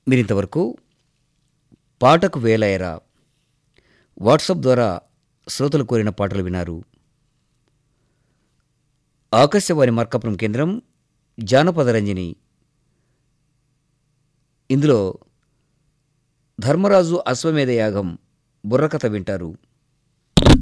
మీరింతవరకు పాటకు వేలయరా వాట్సాప్ ద్వారా శ్రోతలు కోరిన పాటలు వినారు. ఆకాశవాణి మార్కాపురం కేంద్రం జానపద రంజని. ఇందులో ధర్మరాజు అశ్వమేధ యాగం బుర్రకథ వింటారు.